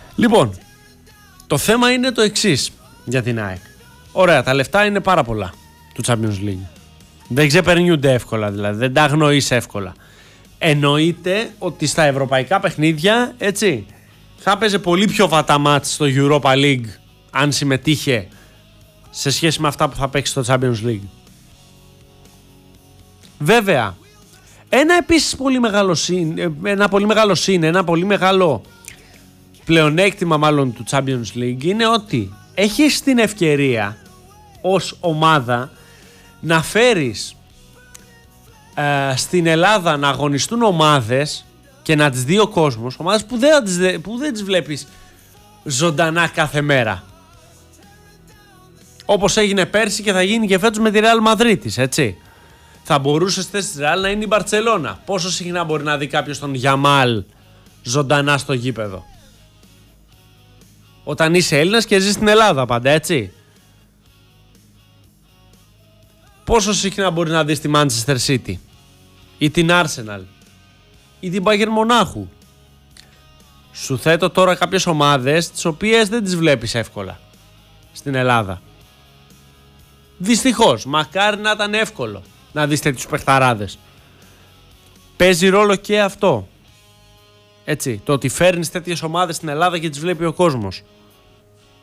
Λοιπόν, το θέμα είναι το εξής για την ΑΕΚ. Ωραία, τα λεφτά είναι πάρα πολλά του Champions League. Δεν ξεπερνιούνται εύκολα, δηλαδή δεν τα αγνοείς εύκολα. Εννοείται ότι στα ευρωπαϊκά παιχνίδια, έτσι, θα παίζει πολύ πιο βατά μάτς στο Europa League αν συμμετείχε σε σχέση με αυτά που θα παίξει στο Champions League. Βέβαια, ένα επίσης πολύ μεγάλο πλεονέκτημα μάλλον του Champions League είναι ότι έχεις την ευκαιρία ως ομάδα να φέρεις στην Ελλάδα να αγωνιστούν ομάδες και να τις δει ο κόσμος, ομάδες που δεν τις βλέπεις ζωντανά κάθε μέρα. Όπως έγινε πέρσι και θα γίνει και φέτος με τη Real Madrid, έτσι. Θα μπορούσε στη θέση της Real να είναι η Μπαρτσελώνα. Πόσο συχνά μπορεί να δει κάποιος τον Γιαμάλ ζωντανά στο γήπεδο? Όταν είσαι Έλληνας και ζεις στην Ελλάδα πάντα, έτσι. Πόσο συχνά μπορεί να δεις τη Manchester City ή την Arsenal ή την Bayern Μονάχου? Σου θέτω τώρα κάποιες ομάδες τις οποίες δεν τις βλέπεις εύκολα στην Ελλάδα. Δυστυχώς, μακάρι να ήταν εύκολο να δεις τέτοιους παιχταράδες. Παίζει ρόλο και αυτό. Έτσι, το ότι φέρνεις τέτοιες ομάδες στην Ελλάδα και τις βλέπει ο κόσμος.